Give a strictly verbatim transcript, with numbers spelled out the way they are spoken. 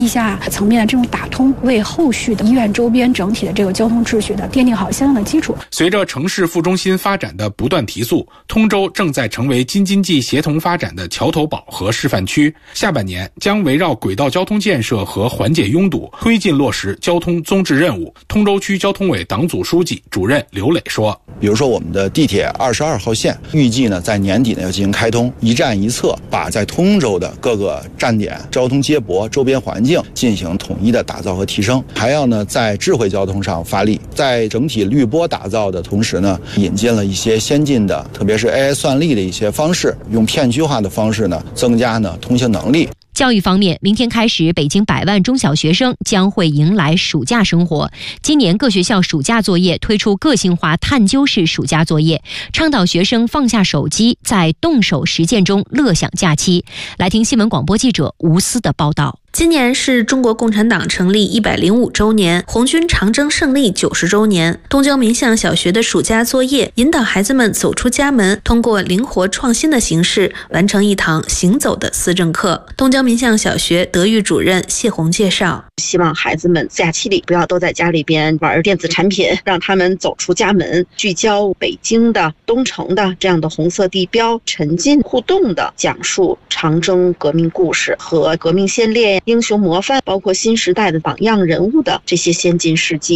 地下层面这种打通，为后续的医院周边整体的这个交通秩序的奠定好相应的基础。 随着城市副中心发展的不断提速，通州正在成为京津冀协同发展的桥头堡和示范区。下半年将围绕轨道交通建设和缓解拥堵，推进落实交通综治任务。通州区交通委党组书记、主任刘磊说：“ 比如说我们的地铁二十二号线，预计呢在年底呢要进行开通，一站一侧，把在通州的各个站点交通接驳、周边环境进行统一的打造和提升。还要呢在智慧交通上发力，在整体绿波打造的同时呢，引进了一些先进的，特别是 A I 算力的一些方式，用片区化的方式呢，增加呢通行能力。” 教育方面，明天开始，北京百万中小学生将会迎来暑假生活。今年各学校暑假作业推出个性化探究式暑假作业，倡导学生放下手机，在动手实践中乐享假期。来听新闻广播记者吴思的报道。 今年是中国共产党成立一百零五周年，红军长征胜利九十周年。东郊民巷小学的暑假作业引导孩子们走出家门，通过灵活创新的形式完成一堂行走的思政课。东郊民巷小学德育主任谢红介绍， 希望孩子们假期里不要都在家里边玩电子产品，让他们走出家门，聚焦北京的、东城的这样的红色地标，沉浸互动的讲述长征革命故事和革命先烈、英雄模范，包括新时代的榜样人物的这些先进事迹。